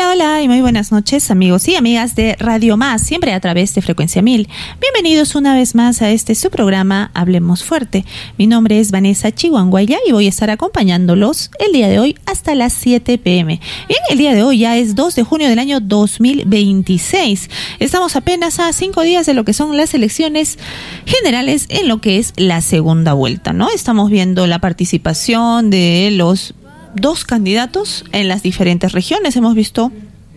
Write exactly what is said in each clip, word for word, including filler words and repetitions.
Hola, hola y muy buenas noches, amigos y amigas de Radio Más, siempre a través de Frecuencia Mil. Bienvenidos una vez más a este su programa Hablemos Fuerte. Mi nombre es Vanessa Chihuanguaya y voy a estar acompañándolos el día de hoy hasta las siete pm. Bien, el día de hoy ya es dos de junio del año dos mil veintiséis. Estamos apenas a cinco días de lo que son las elecciones generales en lo que es la segunda vuelta, ¿no? Estamos viendo la participación de los dos candidatos en las diferentes regiones. Hemos visto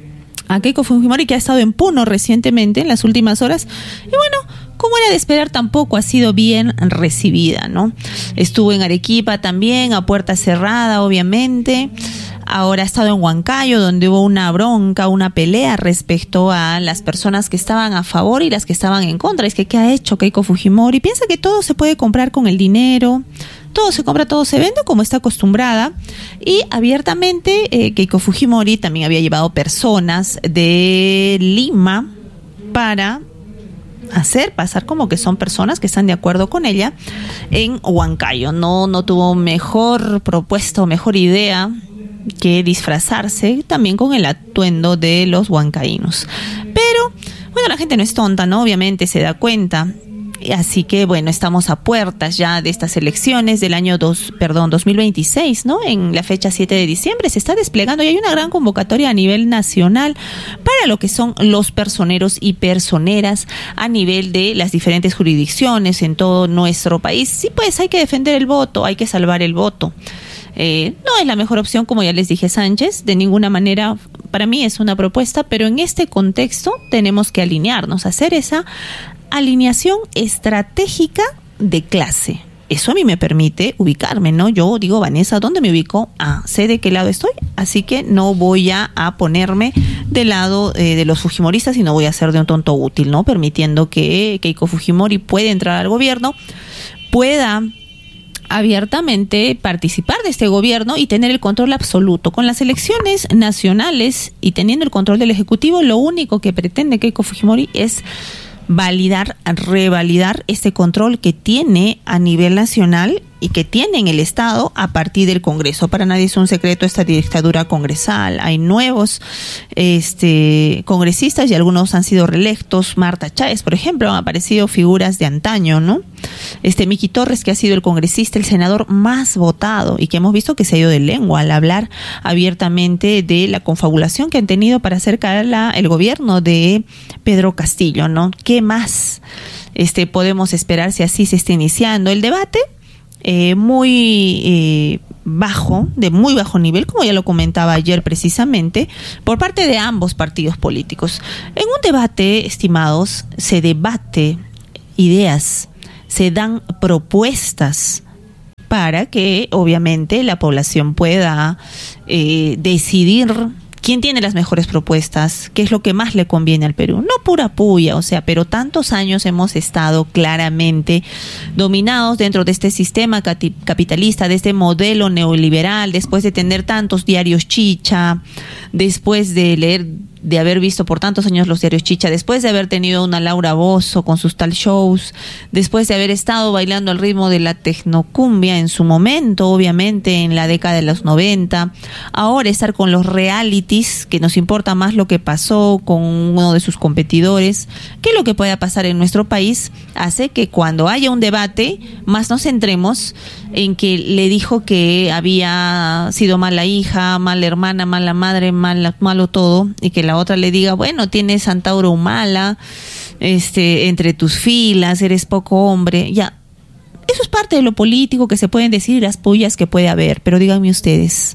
a Keiko Fujimori, que ha estado en Puno recientemente, en las últimas horas, y bueno, como era de esperar, tampoco ha sido bien recibida, ¿no? Estuvo en Arequipa también, a puerta cerrada, obviamente. Ahora ha estado en Huancayo, donde hubo una bronca, una pelea respecto a las personas que estaban a favor y las que estaban en contra. Es que, ¿qué ha hecho Keiko Fujimori? Piensa que todo se puede comprar con el dinero, todo se compra, todo se vende, como está acostumbrada. Y abiertamente, eh, Keiko Fujimori también había llevado personas de Lima para hacer pasar como que son personas que están de acuerdo con ella en Huancayo. No, no tuvo mejor propuesta o mejor idea que disfrazarse también con el atuendo de los huancaínos. Pero, bueno, la gente no es tonta, ¿no? Obviamente se da cuenta. Así que, bueno, estamos a puertas ya de estas elecciones del año dos, perdón, dos mil veintiséis, ¿no? En la fecha siete de diciembre se está desplegando y hay una gran convocatoria a nivel nacional para lo que son los personeros y personeras a nivel de las diferentes jurisdicciones en todo nuestro país. Sí, pues hay que defender el voto, hay que salvar el voto. Eh, no es la mejor opción, como ya les dije, Sánchez, de ninguna manera. Para mí es una propuesta, pero en este contexto tenemos que alinearnos, hacer esa alineación estratégica de clase. Eso a mí me permite ubicarme, ¿no? Yo digo, Vanessa, ¿dónde me ubico? Ah, sé de qué lado estoy, así que no voy a, a ponerme del lado eh, de los fujimoristas y no voy a ser de un tonto útil, ¿no? Permitiendo que Keiko Fujimori pueda entrar al gobierno, pueda abiertamente participar de este gobierno y tener el control absoluto. Con las elecciones nacionales y teniendo el control del Ejecutivo, lo único que pretende Keiko Fujimori es validar, revalidar este control que tiene a nivel nacional y que tiene en el Estado a partir del Congreso. Para nadie es un secreto esta dictadura congresal. Hay nuevos este, congresistas y algunos han sido reelectos. Marta Chávez, por ejemplo, han aparecido figuras de antaño, ¿no? Este Miki Torres, que ha sido el congresista, el senador más votado y que hemos visto que se ha ido de lengua al hablar abiertamente de la confabulación que han tenido para hacer caer la, el gobierno de Pedro Castillo, ¿no? ¿Qué más este, podemos esperar si así se está iniciando el debate? Eh, muy eh, bajo, de muy bajo nivel, como ya lo comentaba ayer precisamente, por parte de ambos partidos políticos. En un debate, estimados, se debate ideas, se dan propuestas para que obviamente la población pueda eh, decidir quién tiene las mejores propuestas, qué es lo que más le conviene al Perú. No pura puya, o sea, pero tantos años hemos estado claramente dominados dentro de este sistema capitalista, de este modelo neoliberal, después de tener tantos diarios chicha, después de leer, de haber visto por tantos años los diarios chicha, después de haber tenido una Laura Bozzo con sus tal shows, después de haber estado bailando al ritmo de la tecnocumbia en su momento, obviamente en la década de los noventa, ahora estar con los realities, que nos importa más lo que pasó con uno de sus competidores que lo que pueda pasar en nuestro país, hace que cuando haya un debate más nos centremos en que le dijo que había sido mala hija, mala hermana, mala madre, mala, malo todo, y que la otra le diga, bueno, tienes Antauro Humala este, entre tus filas, eres poco hombre. Ya, eso es parte de lo político que se pueden decir, las pullas que puede haber, pero díganme ustedes,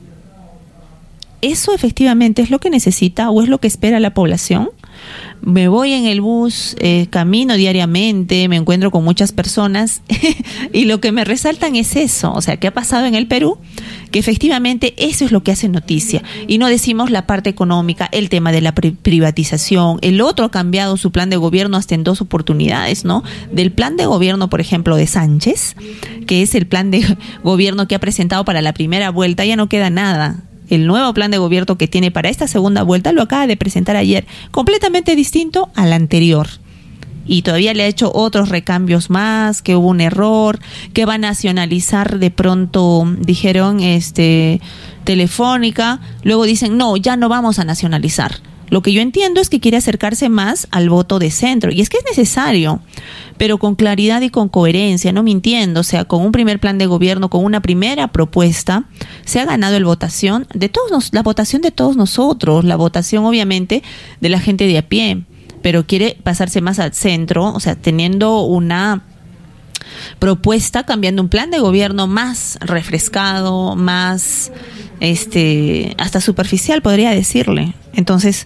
¿eso efectivamente es lo que necesita o es lo que espera la población? Me voy en el bus, eh, camino diariamente, me encuentro con muchas personas y lo que me resaltan es eso, o sea, ¿qué ha pasado en el Perú? Que efectivamente eso es lo que hace noticia y no decimos la parte económica, el tema de la pri- privatización. El otro ha cambiado su plan de gobierno hasta en dos oportunidades, ¿no? Del plan de gobierno, por ejemplo, de Sánchez, que es el plan de gobierno que ha presentado para la primera vuelta, ya no queda nada. El nuevo plan de gobierno que tiene para esta segunda vuelta lo acaba de presentar ayer, completamente distinto al anterior. y todavía le ha hecho otros recambios más, que hubo un error, que va a nacionalizar de pronto, dijeron, este, Telefónica, luego dicen, no, ya no vamos a nacionalizar. Lo que yo entiendo es que quiere acercarse más al voto de centro, y es que es necesario, pero con claridad y con coherencia, no mintiendo, o sea, con un primer plan de gobierno, con una primera propuesta, se ha ganado el votación de todos nos, la votación de todos nosotros, la votación obviamente de la gente de a pie, pero quiere pasarse más al centro, o sea, teniendo una propuesta, cambiando un plan de gobierno más refrescado, más este hasta superficial, podría decirle. Entonces,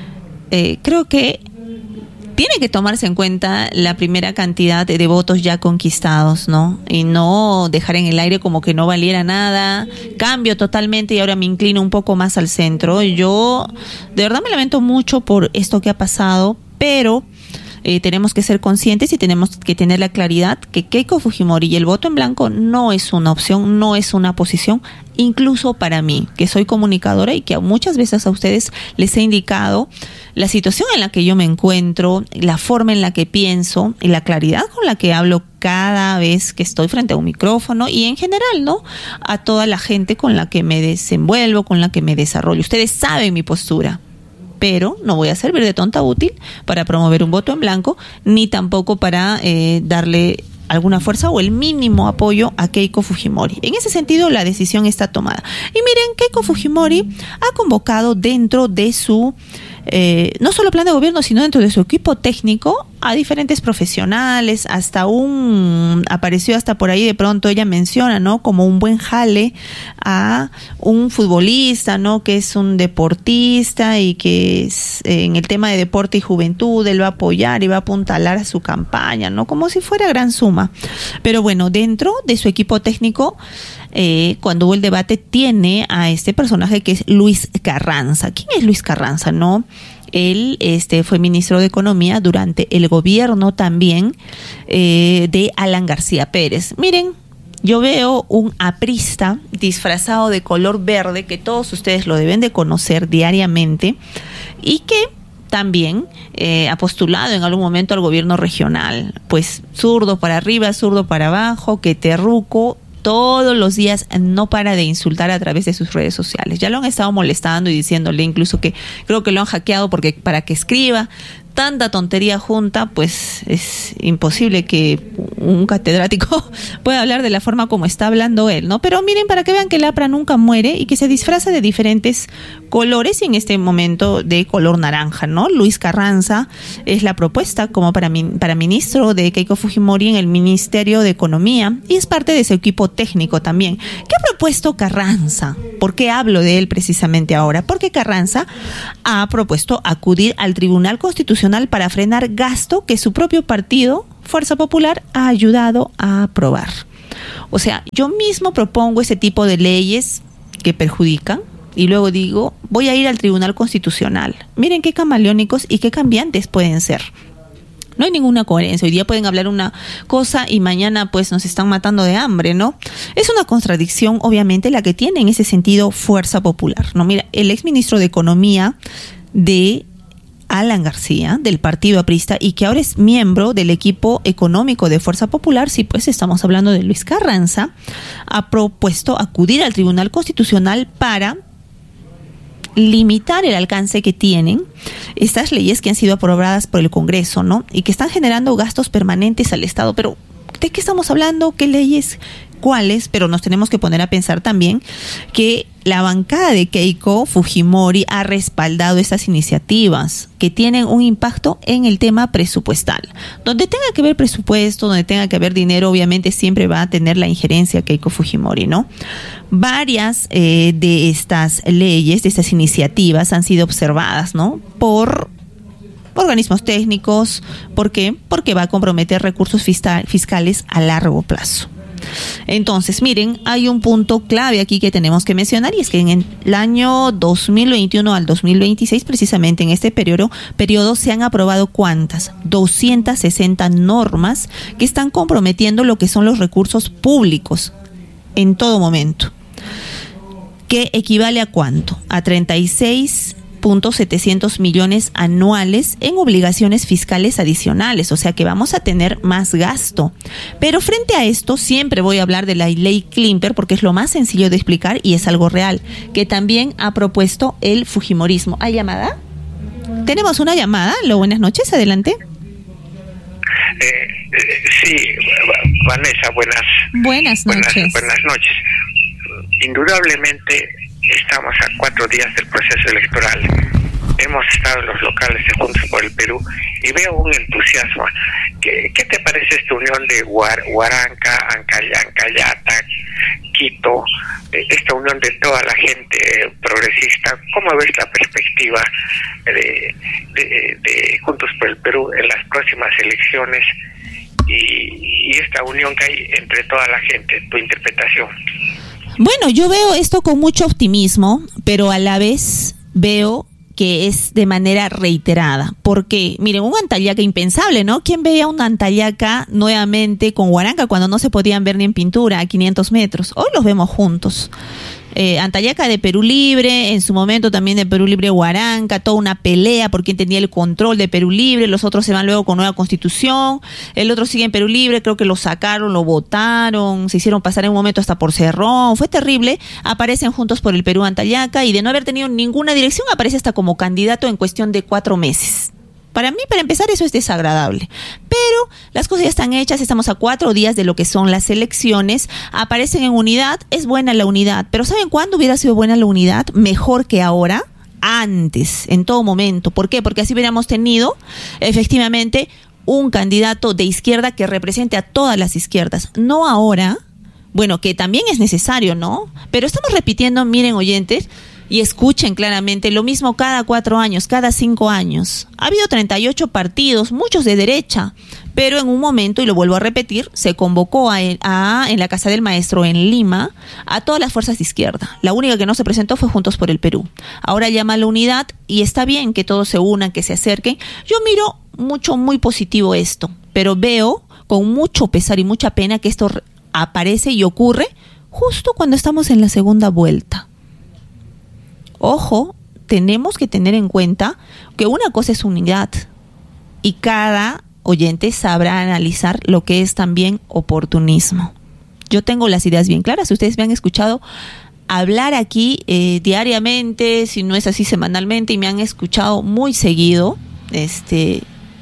eh, creo que tiene que tomarse en cuenta la primera cantidad de, de votos ya conquistados, ¿no? Y no dejar en el aire como que no valiera nada. Cambio totalmente y ahora me inclino un poco más al centro. Yo de verdad me lamento mucho por esto que ha pasado, pero Eh, tenemos que ser conscientes y tenemos que tener la claridad que Keiko Fujimori y el voto en blanco no es una opción, no es una posición, incluso para mí, que soy comunicadora y que muchas veces a ustedes les he indicado la situación en la que yo me encuentro, la forma en la que pienso y la claridad con la que hablo cada vez que estoy frente a un micrófono y en general, ¿no? A toda la gente con la que me desenvuelvo, con la que me desarrollo. Ustedes saben mi postura, pero no voy a servir de tonta útil para promover un voto en blanco, ni tampoco para eh, darle alguna fuerza o el mínimo apoyo a Keiko Fujimori. En ese sentido, la decisión está tomada. Y miren, Keiko Fujimori ha convocado dentro de su, eh, no solo plan de gobierno, sino dentro de su equipo técnico, a diferentes profesionales, hasta un, apareció hasta por ahí de pronto, ella menciona, ¿no? Como un buen jale a un futbolista, ¿no? Que es un deportista y que es, eh, en el tema de deporte y juventud, él va a apoyar y va a apuntalar a su campaña, ¿no? Como si fuera gran suma. Pero bueno, dentro de su equipo técnico, eh, cuando hubo el debate, tiene a este personaje que es Luis Carranza. ¿Quién es Luis Carranza, no? Él este, fue ministro de Economía durante el gobierno también eh, de Alan García Pérez. Miren, yo veo un aprista disfrazado de color verde que todos ustedes lo deben de conocer diariamente y que también eh, ha postulado en algún momento al gobierno regional. Pues zurdo para arriba, zurdo para abajo, que terruco. Todos los días no para de insultar a través de sus redes sociales. Ya lo han estado molestando y diciéndole incluso que creo que lo han hackeado porque para que escriba tanta tontería junta, pues es imposible que un catedrático pueda hablar de la forma como está hablando él, ¿no? Pero miren, para que vean que el APRA nunca muere y que se disfraza de diferentes colores y en este momento de color naranja, ¿no? Luis Carranza es la propuesta como para, para ministro de Keiko Fujimori en el Ministerio de Economía y es parte de su equipo técnico también. ¿Qué ha propuesto Carranza? ¿Por qué hablo de él precisamente ahora? Porque Carranza ha propuesto acudir al Tribunal Constitucional para frenar gasto que su propio partido, Fuerza Popular, ha ayudado a aprobar. O sea, yo mismo propongo ese tipo de leyes que perjudican y luego digo, voy a ir al Tribunal Constitucional. Miren qué camaleónicos y qué cambiantes pueden ser. No hay ninguna coherencia. Hoy día pueden hablar una cosa y mañana pues nos están matando de hambre, ¿no? Es una contradicción, obviamente, la que tiene en ese sentido Fuerza Popular, ¿no? Mira, el exministro de Economía de Alan García, del partido aprista, y que ahora es miembro del equipo económico de Fuerza Popular, sí, pues estamos hablando de Luis Carranza, ha propuesto acudir al Tribunal Constitucional para limitar el alcance que tienen estas leyes que han sido aprobadas por el Congreso, ¿no? Y que están generando gastos permanentes al Estado. Pero, ¿de qué estamos hablando? ¿Qué leyes? ¿Cuáles? Pero nos tenemos que poner a pensar también que la bancada de Keiko Fujimori ha respaldado estas iniciativas que tienen un impacto en el tema presupuestal. Donde tenga que haber presupuesto, donde tenga que haber dinero, obviamente siempre va a tener la injerencia Keiko Fujimori, ¿no? Varias eh, de estas leyes, de estas iniciativas han sido observadas, ¿no? Por organismos técnicos. ¿Por qué? Porque va a comprometer recursos fiscales a largo plazo. Entonces, miren, hay un punto clave aquí que tenemos que mencionar y es que en el año dos mil veintiuno al dos mil veintiséis, precisamente en este periodo, periodo se han aprobado ¿cuántas? doscientas sesenta normas que están comprometiendo lo que son los recursos públicos en todo momento. ¿Que equivale a cuánto? A treinta y seis punto setecientos millones anuales en obligaciones fiscales adicionales, o sea que vamos a tener más gasto. Pero frente a esto siempre voy a hablar de la ley Klimper porque es lo más sencillo de explicar y es algo real, que también ha propuesto el fujimorismo. ¿Hay llamada? Tenemos una llamada. Lo, buenas noches, adelante. Eh, eh, sí, Vanessa, buenas, buenas noches. Buenas, buenas noches. Indudablemente estamos a cuatro días del proceso electoral. Hemos estado en los locales de Juntos por el Perú y veo un entusiasmo. ¿Qué, qué te parece esta unión de Huar, Huaranca, Ancaya, Ancayata, Quito, eh, esta unión de toda la gente progresista? ¿Cómo ves la perspectiva de, de, de Juntos por el Perú en las próximas elecciones y, y esta unión que hay entre toda la gente? Tu interpretación. Bueno, yo veo esto con mucho optimismo, pero a la vez veo que es de manera reiterada. Porque, miren, un Antayaca impensable, ¿no? ¿Quién veía un Antayaca nuevamente con Huaranca cuando no se podían ver ni en pintura a quinientos metros? Hoy los vemos juntos. Eh, Antayaca de Perú Libre, en su momento también de Perú Libre Huaranca, toda una pelea por quién tenía el control de Perú Libre, los otros se van luego con nueva constitución, el otro sigue en Perú Libre, creo que lo sacaron, lo votaron, se hicieron pasar en un momento hasta por Cerrón, fue terrible. Aparecen Juntos por el Perú Antayaca y de no haber tenido ninguna dirección aparece hasta como candidato en cuestión de cuatro meses. Para mí, para empezar, eso es desagradable. Pero las cosas ya están hechas, estamos a cuatro días de lo que son las elecciones, aparecen en unidad, es buena la unidad. Pero ¿saben cuándo hubiera sido buena la unidad? Mejor que ahora, antes, en todo momento. ¿Por qué? Porque así hubiéramos tenido, efectivamente, un candidato de izquierda que represente a todas las izquierdas. No ahora, bueno, que también es necesario, ¿no? Pero estamos repitiendo, miren, oyentes, y escuchen claramente, lo mismo cada cuatro años, cada cinco años. Ha habido treinta y ocho partidos, muchos de derecha, pero en un momento, y lo vuelvo a repetir, se convocó a, a en la Casa del Maestro en Lima a todas las fuerzas de izquierda. La única que no se presentó fue Juntos por el Perú. Ahora llama a la unidad y está bien que todos se unan, que se acerquen. Yo miro mucho, muy positivo esto, pero veo con mucho pesar y mucha pena que esto aparece y ocurre justo cuando estamos en la segunda vuelta. Ojo, tenemos que tener en cuenta que una cosa es unidad y cada oyente sabrá analizar lo que es también oportunismo. Yo tengo las ideas bien claras, ustedes me han escuchado hablar aquí eh, diariamente, si no es así semanalmente, y me han escuchado muy seguido. Este,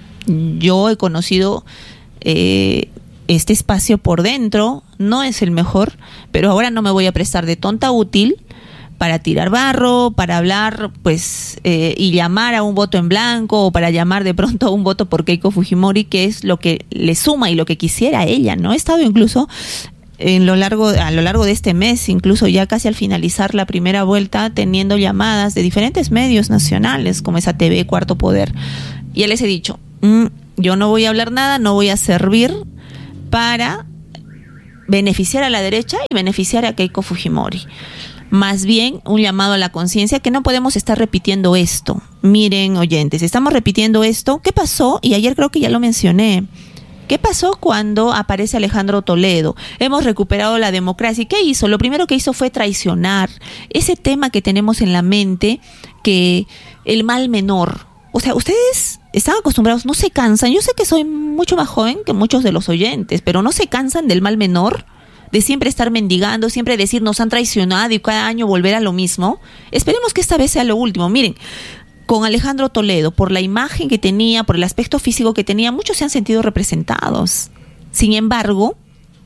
yo he conocido eh, este espacio por dentro, no es el mejor, pero ahora no me voy a prestar de tonta útil para tirar barro, para hablar pues eh, y llamar a un voto en blanco o para llamar de pronto a un voto por Keiko Fujimori, que es lo que le suma y lo que quisiera ella, ¿no? He estado incluso en lo largo a lo largo de este mes, incluso ya casi al finalizar la primera vuelta, teniendo llamadas de diferentes medios nacionales como esa T V Cuarto Poder, y ya les he dicho, mmm, yo no voy a hablar nada, no voy a servir para beneficiar a la derecha y beneficiar a Keiko Fujimori. Más bien un llamado a la conciencia que no podemos estar repitiendo esto. Miren, oyentes, estamos repitiendo esto. ¿Qué pasó? Y ayer creo que ya lo mencioné. ¿Qué pasó cuando aparece Alejandro Toledo? Hemos recuperado la democracia. ¿Y qué hizo? Lo primero que hizo fue traicionar ese tema que tenemos en la mente, que el mal menor. O sea, ustedes están acostumbrados, no se cansan. Yo sé que soy mucho más joven que muchos de los oyentes, pero no se cansan del mal menor, de siempre estar mendigando, siempre decir nos han traicionado y cada año volver a lo mismo. Esperemos que esta vez sea lo último. Miren, con Alejandro Toledo, por la imagen que tenía, por el aspecto físico que tenía, muchos se han sentido representados. Sin embargo,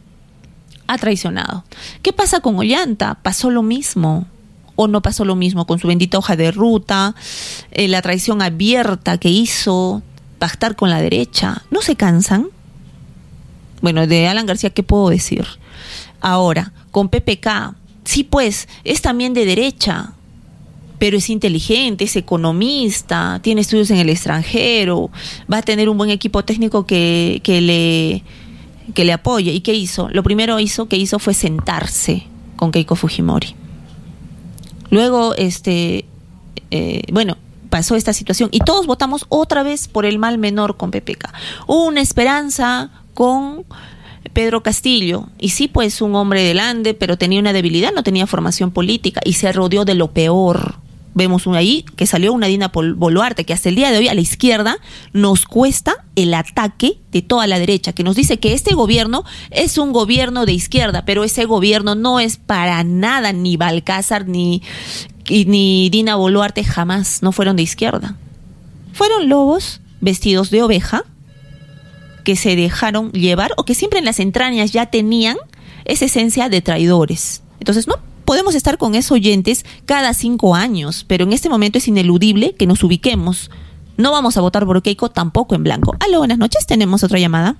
ha traicionado. ¿Qué pasa con Ollanta? Pasó lo mismo. ¿O no pasó lo mismo con su bendita hoja de ruta, eh, la traición abierta que hizo, pactar con la derecha? ¿No se cansan? Bueno, de Alan García, ¿qué puedo decir? Ahora, con P P K, sí, pues, es también de derecha, pero es inteligente, es economista, tiene estudios en el extranjero, va a tener un buen equipo técnico que, que le que le apoye. ¿Y qué hizo? Lo primero hizo que hizo fue sentarse con Keiko Fujimori. Luego, este, eh, bueno, pasó esta situación y todos votamos otra vez por el mal menor con P P K. Hubo una esperanza con Pedro Castillo, y sí, pues un hombre del Ande, pero tenía una debilidad, no tenía formación política y se rodeó de lo peor. vemos un ahí que salió una Dina Boluarte, que hasta el día de hoy a la izquierda nos cuesta el ataque de toda la derecha, que nos dice que este gobierno es un gobierno de izquierda, pero ese gobierno no es para nada, ni Balcázar, ni, ni Dina Boluarte jamás no fueron de izquierda. Fueron lobos vestidos de oveja que se dejaron llevar o que siempre en las entrañas ya tenían esa esencia de traidores. Entonces no podemos estar con esos oyentes cada cinco años, pero en este momento es ineludible que nos ubiquemos. No vamos a votar por Keiko, tampoco en blanco. Aló, buenas noches, tenemos otra llamada.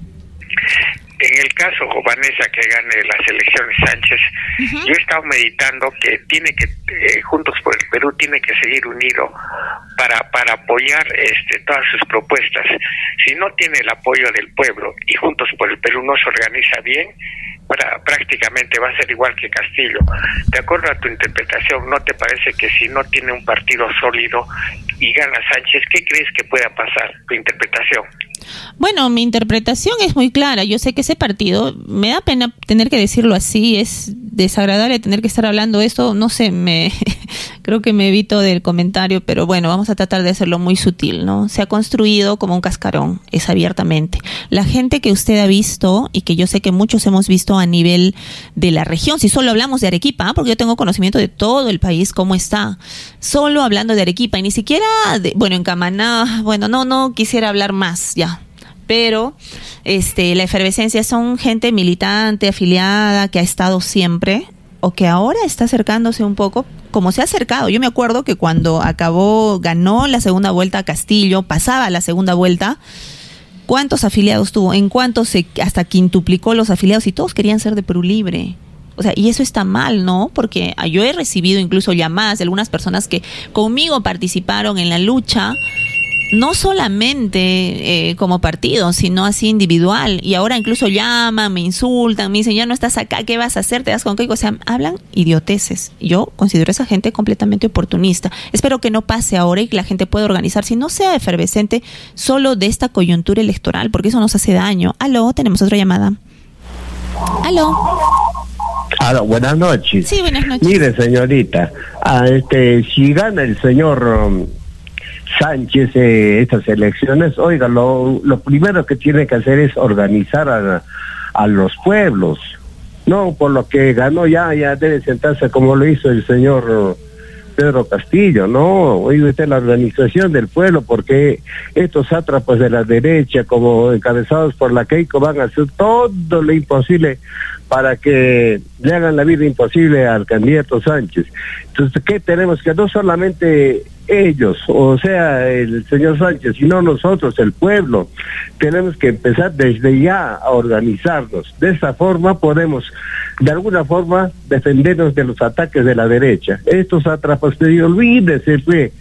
En el caso, Vanessa, que gane las elecciones Sánchez, uh-huh. yo he estado meditando que tiene que, eh, Juntos por el Perú tiene que seguir unido para para apoyar este todas sus propuestas. Si no tiene el apoyo del pueblo y Juntos por el Perú no se organiza bien, para, prácticamente va a ser igual que Castillo. De acuerdo a tu interpretación, ¿no te parece que si no tiene un partido sólido y gana Sánchez, qué crees que pueda pasar? Tu interpretación. Bueno, mi interpretación es muy clara. Yo sé que ese partido, me da pena tener que decirlo así, es desagradable tener que estar hablando esto, no sé, me creo que me evito del comentario, pero bueno, vamos a tratar de hacerlo muy sutil, ¿no? Se ha construido como un cascarón, es abiertamente. La gente que usted ha visto, y que yo sé que muchos hemos visto a nivel de la región, si solo hablamos de Arequipa, porque yo tengo conocimiento de todo el país, cómo está, solo hablando de Arequipa, y ni siquiera, de, bueno, en Camaná, bueno, no, no quisiera hablar más, ya. Pero este, la efervescencia son gente militante, afiliada, que ha estado siempre, o que ahora está acercándose un poco, como se ha acercado. Yo me acuerdo que cuando acabó, ganó la segunda vuelta a Castillo, pasaba la segunda vuelta, ¿cuántos afiliados tuvo? ¿En cuántos se hasta quintuplicó los afiliados? Y todos querían ser de Perú Libre. O sea, y eso está mal, ¿no? Porque yo he recibido incluso llamadas de algunas personas que conmigo participaron en la lucha, no solamente eh, como partido, sino así individual, y ahora incluso llaman, me insultan, me dicen, ya no estás acá, ¿qué vas a hacer? ¿Te das con qué? O sea, hablan idioteces. Yo considero a esa gente completamente oportunista. Espero que no pase ahora y que la gente pueda organizarse y no sea efervescente solo de esta coyuntura electoral, porque eso nos hace daño. Aló, tenemos otra llamada. Aló. Aló, buenas noches. Sí, buenas noches. Mire, señorita, a este, si gana el señor Um, Sánchez eh, estas elecciones, oiga, lo, lo primero que tiene que hacer es organizar a, a los pueblos, no por lo que ganó ya, ya debe sentarse como lo hizo el señor Pedro Castillo, no, oiga usted, la organización del pueblo, porque estos sátrapas de la derecha, como encabezados por la Keiko, van a hacer todo lo imposible para que le hagan la vida imposible al candidato Sánchez. Entonces, ¿qué tenemos que? No solamente ellos, o sea, el señor Sánchez, sino nosotros, el pueblo, tenemos que empezar desde ya a organizarnos. De esa forma podemos, de alguna forma, defendernos de los ataques de la derecha. Estos sátrapas, olvídese, pues,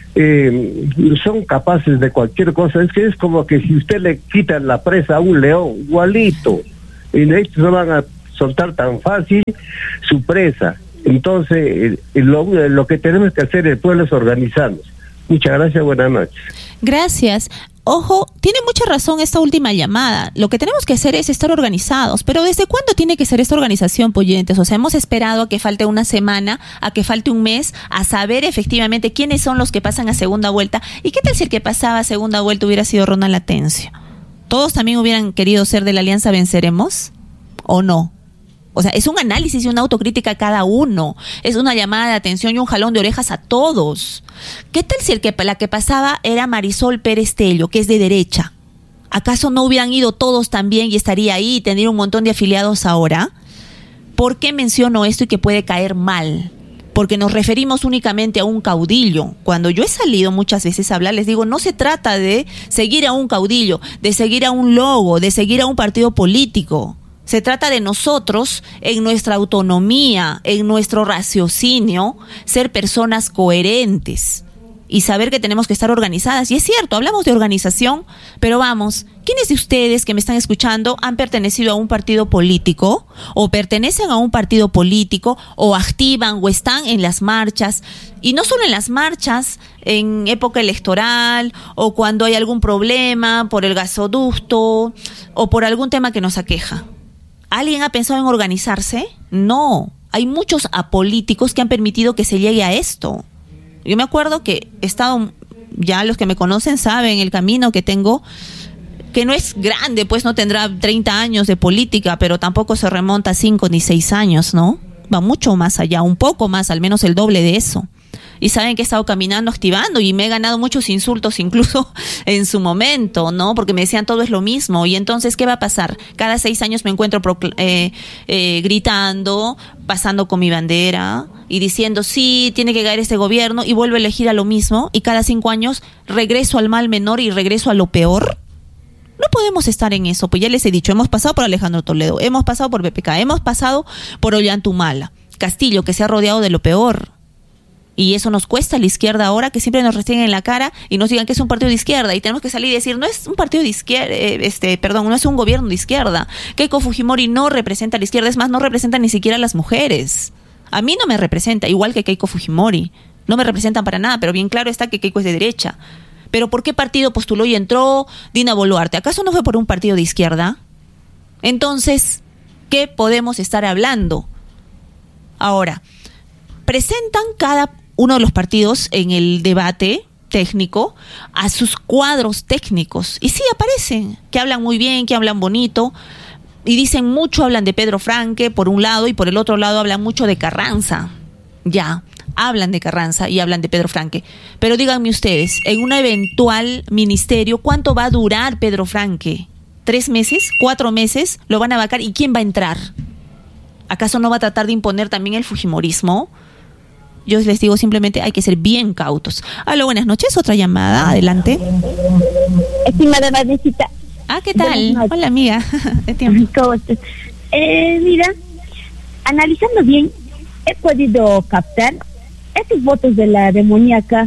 eh, son capaces de cualquier cosa. Es que es como que si usted le quita la presa a un león, igualito, y de hecho no van a soltar tan fácil su presa. Entonces, lo, lo que tenemos que hacer el pueblo es organizarnos. Muchas gracias, buenas noches. Gracias. Ojo, tiene mucha razón esta última llamada. Lo que tenemos que hacer es estar organizados. Pero ¿desde cuándo tiene que ser esta organización, Poyentes? O sea, hemos esperado a que falte una semana, a que falte un mes, a saber efectivamente quiénes son los que pasan a segunda vuelta. ¿Y qué tal si el que pasaba a segunda vuelta hubiera sido Ronald Atencio? ¿Todos también hubieran querido ser de la Alianza Venceremos? ¿O no? O sea, es un análisis y una autocrítica a cada uno. Es una llamada de atención y un jalón de orejas a todos. ¿Qué tal si el que, la que pasaba era Marisol Pérez Tello, que es de derecha? ¿Acaso no hubieran ido todos también y estaría ahí y tendría un montón de afiliados ahora? ¿Por qué menciono esto y que puede caer mal? Porque nos referimos únicamente a un caudillo. Cuando yo he salido muchas veces a hablar, les digo, no se trata de seguir a un caudillo, de seguir a un logo, de seguir a un partido político. Se trata de nosotros, en nuestra autonomía, en nuestro raciocinio, ser personas coherentes y saber que tenemos que estar organizadas. Y es cierto, hablamos de organización, pero vamos, ¿quiénes de ustedes que me están escuchando han pertenecido a un partido político o pertenecen a un partido político o activan o están en las marchas? Y no solo en las marchas, en época electoral o cuando hay algún problema por el gasoducto o por algún tema que nos aqueja. ¿Alguien ha pensado en organizarse? No. Hay muchos apolíticos que han permitido que se llegue a esto. Yo me acuerdo que he estado, ya los que me conocen saben el camino que tengo, que no es grande, pues no tendrá treinta años de política, pero tampoco se remonta a cinco ni seis años, ¿no? Va mucho más allá, un poco más, al menos el doble de eso. Y saben que he estado caminando, activando, y me he ganado muchos insultos incluso en su momento, ¿no? Porque me decían todo es lo mismo. Y entonces, ¿qué va a pasar? Cada seis años me encuentro procl- eh, eh, gritando, pasando con mi bandera y diciendo, sí, tiene que caer este gobierno, y vuelvo a elegir a lo mismo. Y cada cinco años regreso al mal menor y regreso a lo peor. No podemos estar en eso, pues ya les he dicho, hemos pasado por Alejandro Toledo, hemos pasado por B P K, hemos pasado por Ollantumala, Castillo, que se ha rodeado de lo peor. Y eso nos cuesta a la izquierda ahora, que siempre nos restringen en la cara y nos digan que es un partido de izquierda. Y tenemos que salir y decir, no es un partido de izquierda, eh, este, perdón, no es un gobierno de izquierda. Keiko Fujimori no representa a la izquierda, es más, no representa ni siquiera a las mujeres. A mí no me representa, igual que Keiko Fujimori. No me representan para nada, pero bien claro está que Keiko es de derecha. ¿Pero por qué partido postuló y entró Dina Boluarte? ¿Acaso no fue por un partido de izquierda? Entonces, ¿qué podemos estar hablando? Ahora, presentan cada uno de los partidos en el debate técnico a sus cuadros técnicos. Y sí, aparecen, que hablan muy bien, que hablan bonito, y dicen mucho, hablan de Pedro Franque por un lado, y por el otro lado hablan mucho de Carranza. Ya, hablan de Carranza y hablan de Pedro Franque. Pero díganme ustedes, en un eventual ministerio, ¿cuánto va a durar Pedro Franque? ¿Tres meses? ¿Cuatro meses? ¿Lo van a vacar? ¿Y quién va a entrar? ¿Acaso no va a tratar de imponer también el fujimorismo? Yo les digo simplemente, hay que ser bien cautos. Aló, buenas noches, otra llamada, adelante. Estimada Vanesita. Ah, ¿qué tal? Hola, amiga. De tiempo. ¿Cómo estás? Eh, mira, analizando bien, he podido captar estos votos de la demoníaca,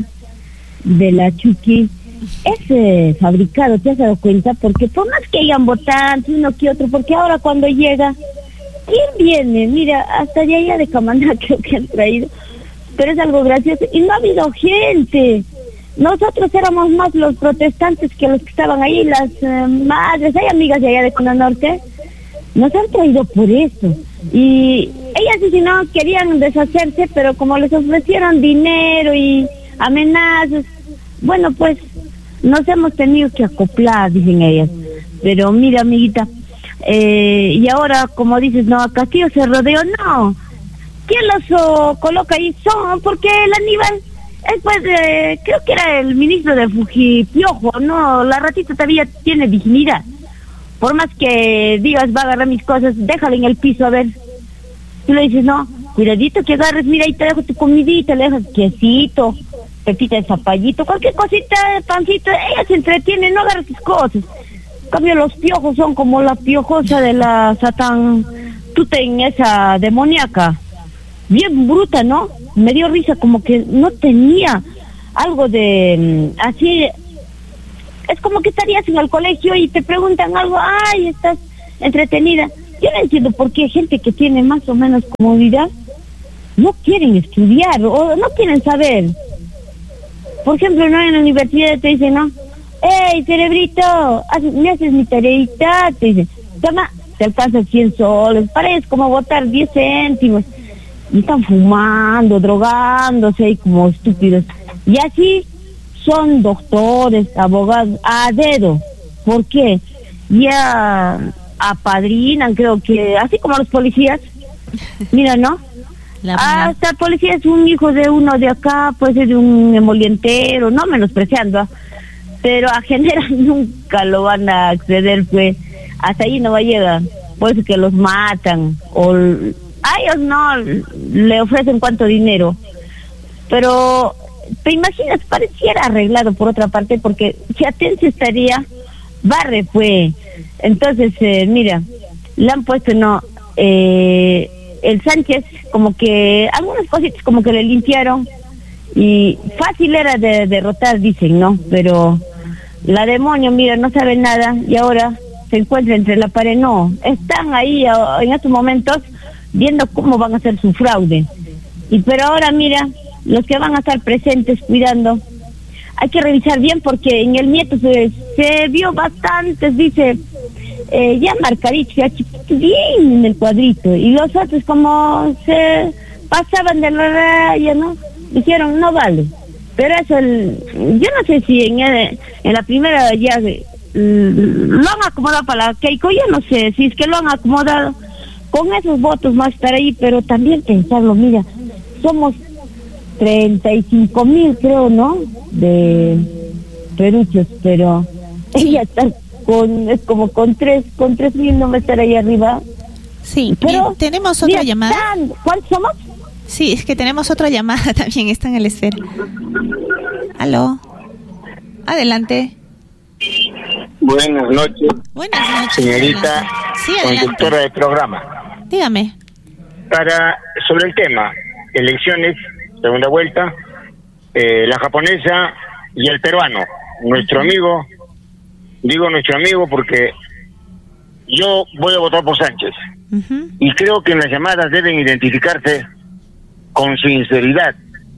de la Chucky, es eh, fabricado, ¿te has dado cuenta? Porque por más que hayan votantes, uno que otro, porque ahora cuando llega, ¿quién viene? Mira, hasta de allá de Camaná creo que han traído, pero es algo gracioso, y no ha habido gente. Nosotros éramos más los protestantes que los que estaban ahí, las eh, madres, hay amigas de allá de Cona Norte, nos han traído por eso. Y ellas dicen, no, querían deshacerse, pero como les ofrecieron dinero y amenazas, bueno, pues nos hemos tenido que acoplar, dicen ellas. Pero mira, amiguita, eh, y ahora, como dices, no, Castillo se rodeó, no. ¿Quién los oh, coloca ahí? Son, porque el Aníbal, él pues, eh, creo que era el ministro de Fujipiojo, no, la ratita todavía tiene dignidad. Por más que digas, va a agarrar mis cosas, déjale en el piso, a ver. Tú le dices, no, cuidadito que agarres, mira, ahí te dejo tu comidita, le dejas quesito, pepita de zapallito, cualquier cosita, pancito, ella se entretiene, no agarres tus cosas. En cambio, los piojos son como la piojosa de la Satán, tú ten esa demoníaca, bien bruta, ¿no? Me dio risa, como que no tenía algo de, así... Es como que estarías en el colegio y te preguntan algo, ay, estás entretenida. Yo no entiendo por qué gente que tiene más o menos comodidad no quieren estudiar o no quieren saber. Por ejemplo, no en la universidad te dicen, no, hey, cerebrito, me haces mi tareita, te dicen, toma, te alcanzan cien soles, parece como botar diez céntimos. Y están fumando, drogándose y como estúpidos. Y así son doctores, abogados, a dedo. ¿Por qué? Ya apadrinan, creo que, así como los policías. Mira, ¿no? La Hasta el policía es un hijo de uno de acá, puede ser de un emolientero, no menospreciando, ¿eh? Pero a general nunca lo van a acceder, pues, hasta ahí no va a llegar. Puede que los matan, o a ellos no le ofrecen cuánto dinero. Pero... ¿te imaginas? Pareciera arreglado por otra parte, porque si Atencio estaría, barre fue. Entonces, eh, mira, le han puesto, no, eh, el Sánchez, como que, algunas cositas como que le limpiaron, y fácil era de derrotar, dicen, ¿no? Pero la demonio, mira, no sabe nada, y ahora se encuentra entre la pared, no. Están ahí en estos momentos viendo cómo van a hacer su fraude. Y pero ahora, mira, los que van a estar presentes cuidando, hay que revisar bien porque en el nieto se, se vio bastantes, dice, eh, ya marcaditos, ya chiquitos, bien en el cuadrito, y los otros como se pasaban de la raya, ¿no? Dijeron, no vale. pero es el, yo no sé si en, el, en la primera ya lo han acomodado para la Keiko, yo no sé si es que lo han acomodado con esos votos más estar ahí, pero también pensarlo, mira, somos treinta y cinco mil creo, ¿no? De peruchos, pero ella está con, es como con tres, con tres mil no va a estar ahí arriba. Sí, pero bien, tenemos otra mira, llamada. Tan, ¿cuántos somos? Sí, es que tenemos otra llamada también, está en el esfera. Aló, adelante. Buenas noches. Buenas noches. Señorita, sí, conductora del programa. Dígame. Para, sobre el tema, elecciones, segunda vuelta, eh, la japonesa y el peruano, nuestro amigo, digo nuestro amigo porque yo voy a votar por Sánchez. Uh-huh. Y creo que en las llamadas deben identificarse con sinceridad.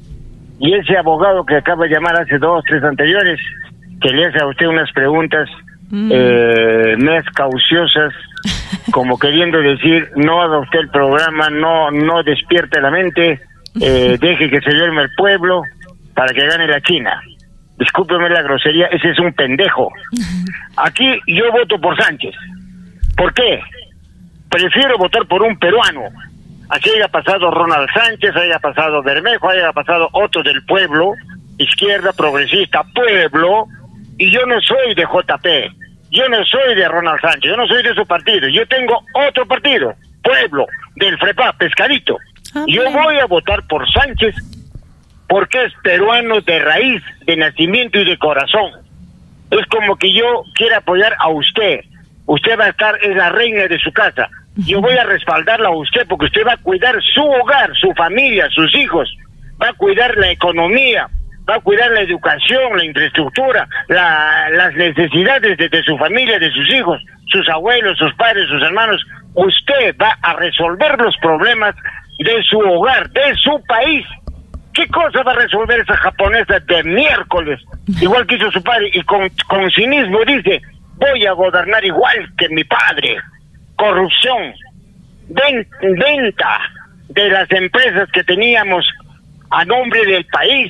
Y ese abogado que acaba de llamar hace dos, tres anteriores, que le hace a usted unas preguntas mm. eh, más cauciosas, como queriendo decir, no haga usted el programa, no no despierte la mente, eh, deje que se duerma el pueblo para que gane la China. Discúlpeme la grosería, ese es un pendejo. Aquí yo voto por Sánchez. ¿Por qué? Prefiero votar por un peruano. Así haya pasado Ronald Sánchez, haya pasado Bermejo, haya pasado otro del pueblo, izquierda, progresista, pueblo, y yo no soy de J P, yo no soy de Ronald Sánchez, yo no soy de su partido, yo tengo otro partido, pueblo, del FREPA, Pescadito. Ah, yo bien. Voy a votar por Sánchez porque es peruano de raíz, de nacimiento y de corazón. Es como que yo quiera apoyar a usted, usted va a estar, es la reina de su casa. Yo voy a respaldarla a usted porque usted va a cuidar su hogar, su familia, sus hijos, va a cuidar la economía, va a cuidar la educación, la infraestructura, la, las necesidades de, de su familia, de sus hijos, sus abuelos, sus padres, sus hermanos. Usted va a resolver los problemas de su hogar, de su país. ¿Qué cosa va a resolver esa japonesa de miércoles? Igual que hizo su padre y con, con cinismo dice, voy a gobernar igual que mi padre. Corrupción, ven, venta de las empresas que teníamos a nombre del país,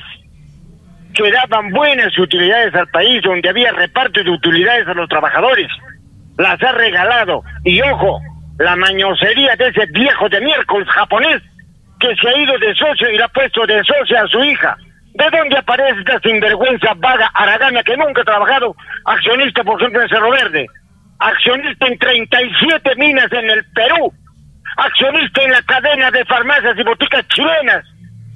que daban buenas utilidades al país, donde había reparto de utilidades a los trabajadores, las ha regalado. Y ojo, la mañosería de ese viejo de miércoles japonés, que se ha ido de socio y le ha puesto de socio a su hija. ¿De dónde aparece esta sinvergüenza vaga aragana que nunca ha trabajado, accionista por ejemplo en Cerro Verde? Accionista en treinta y siete minas en el Perú, accionista en la cadena de farmacias y boticas chilenas,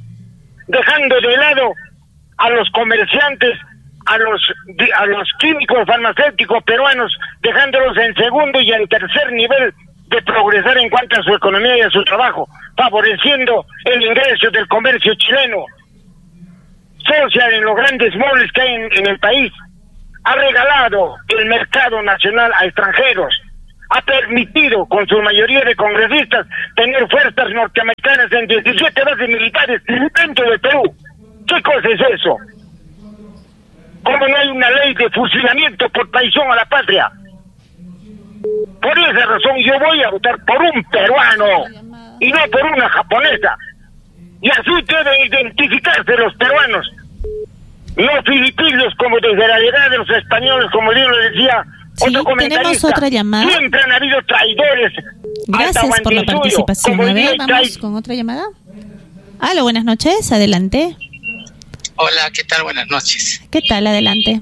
dejando de lado a los comerciantes, a los a los químicos farmacéuticos peruanos, dejándolos en segundo y en tercer nivel de progresar en cuanto a su economía y a su trabajo, favoreciendo el ingreso del comercio chileno, social en los grandes moles que hay en, en el país. Ha regalado el mercado nacional a extranjeros, ha permitido con su mayoría de congresistas tener fuerzas norteamericanas en diecisiete bases militares dentro del Perú. ¿Qué cosa es eso? ¿Cómo no hay una ley de fusilamiento por traición a la patria? Por esa razón yo voy a votar por un peruano y no por una japonesa. Y así deben identificarse los peruanos. No filipinos como desde la llegada de los españoles, como Dios lo decía, sí, otro comentarista. Tenemos otra llamada. Siempre han habido traidores. Gracias por la participación. A ver, vamos con otra llamada. Hola, buenas noches, adelante. Hola, ¿qué tal? Buenas noches. ¿Qué tal? Adelante.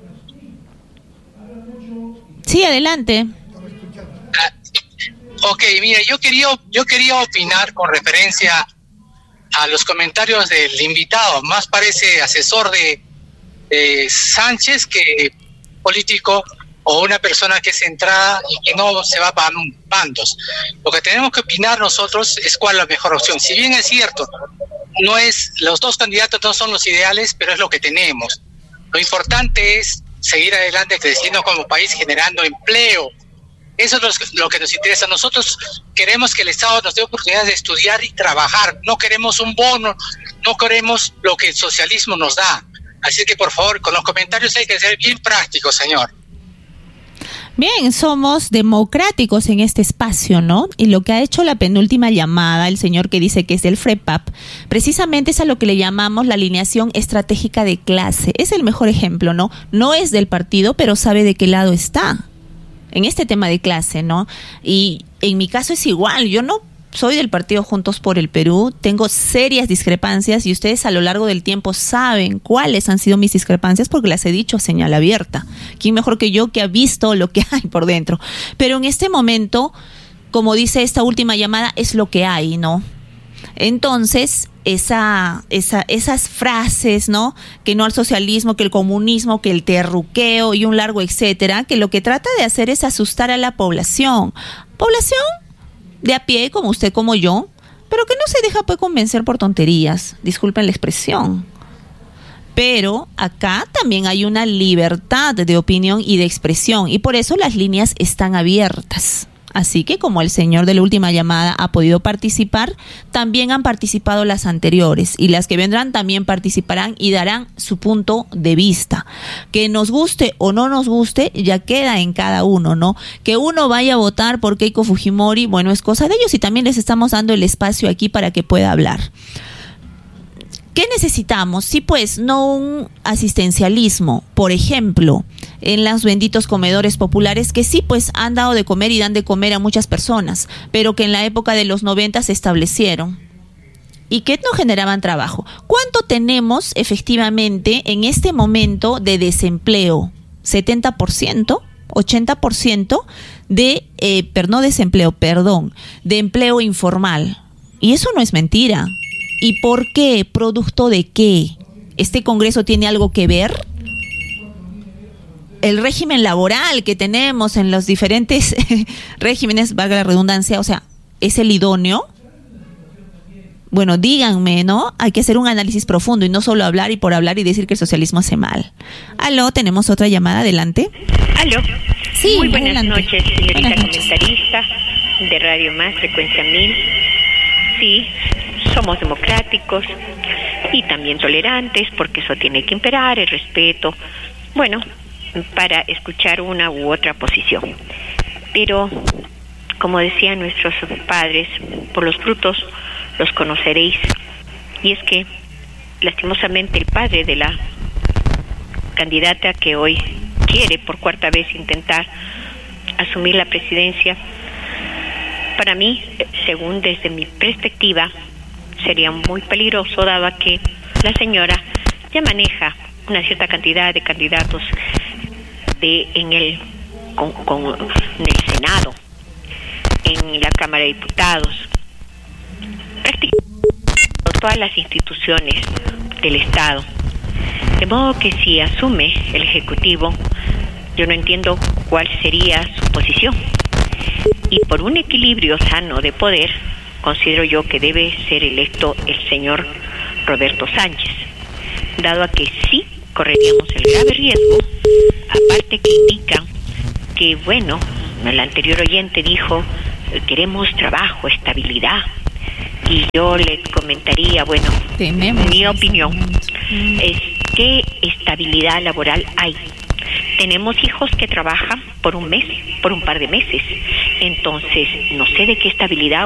Sí, adelante. Ah, ok, mira, yo quería, yo quería opinar con referencia a los comentarios del invitado. Más parece asesor de, de Sánchez que político o una persona que es centrada y que no se va para bandos. Lo que tenemos que opinar nosotros es cuál es la mejor opción. Si bien es cierto, no es, los dos candidatos no son los ideales, pero es lo que tenemos. Lo importante es seguir adelante creciendo como país, generando empleo. Eso es lo que nos interesa. Nosotros queremos que el Estado nos dé oportunidades de estudiar y trabajar. No queremos un bono, no queremos lo que el socialismo nos da. Así que, por favor, con los comentarios hay que ser bien prácticos, señor. Bien, somos democráticos en este espacio, ¿no? Y lo que ha hecho la penúltima llamada, el señor que dice que es del FREPAP, precisamente es a lo que le llamamos la alineación estratégica de clase. Es el mejor ejemplo, ¿no? No es del partido, pero sabe de qué lado está en este tema de clase, ¿no? Y en mi caso es igual, yo no soy del partido Juntos por el Perú, tengo serias discrepancias y ustedes a lo largo del tiempo saben cuáles han sido mis discrepancias porque las he dicho a señal abierta. ¿Quién mejor que yo que ha visto lo que hay por dentro? Pero en este momento, como dice esta última llamada, es lo que hay, ¿no? Entonces, esa, esa, esas frases, ¿no? Que no al socialismo, que el comunismo, que el terruqueo y un largo etcétera, que lo que trata de hacer es asustar a la población. ¿Población? De a pie, como usted, como yo, pero que no se deja pues convencer por tonterías, disculpen la expresión. Pero acá también hay una libertad de opinión y de expresión, y por eso las líneas están abiertas. Así que como el señor de la última llamada ha podido participar, también han participado las anteriores, y las que vendrán también participarán y darán su punto de vista. Que nos guste o no nos guste, ya queda en cada uno, ¿no? Que uno vaya a votar por Keiko Fujimori, bueno, es cosa de ellos, y también les estamos dando el espacio aquí para que pueda hablar. ¿Qué necesitamos? Sí, pues, no un asistencialismo, por ejemplo, en los benditos comedores populares que sí, pues, han dado de comer y dan de comer a muchas personas, pero que en la época de los noventa se establecieron y que no generaban trabajo. ¿Cuánto tenemos efectivamente en este momento de desempleo? ¿setenta por ciento? ¿ochenta por ciento de, eh, per, no desempleo, perdón, de empleo informal? Y eso no es mentira. ¿Y por qué? ¿Producto de qué? ¿Este Congreso tiene algo que ver? El régimen laboral que tenemos en los diferentes regímenes, valga la redundancia, o sea, ¿es el idóneo? Bueno, díganme, ¿no? Hay que hacer un análisis profundo y no solo hablar y por hablar y decir que el socialismo hace mal. Aló, tenemos otra llamada, adelante. Aló. Sí, muy buenas adelante. noches, señorita Buenas noches. comentarista de Radio Más, Frecuencia Mil. Sí, somos democráticos y también tolerantes, porque eso tiene que imperar, el respeto, bueno, para escuchar una u otra posición. Pero, como decían nuestros padres, por los frutos los conoceréis. Y es que, lastimosamente, el padre de la candidata que hoy quiere por cuarta vez intentar asumir la presidencia, para mí, según desde mi perspectiva, sería muy peligroso, dado que la señora ya maneja una cierta cantidad de candidatos de en el con, con, en el Senado, en la Cámara de Diputados, prácticamente todas las instituciones del Estado. De modo que si asume el Ejecutivo, yo no entiendo cuál sería su posición. Y por un equilibrio sano de poder, considero yo que debe ser electo el señor Roberto Sánchez, dado a que sí correríamos el grave riesgo, aparte que indican que, bueno, el anterior oyente dijo, queremos trabajo, estabilidad, y yo le comentaría, bueno, Tenemos mi opinión es qué estabilidad laboral hay. Tenemos hijos que trabajan por un mes, por un par de meses, entonces no sé de qué estabilidad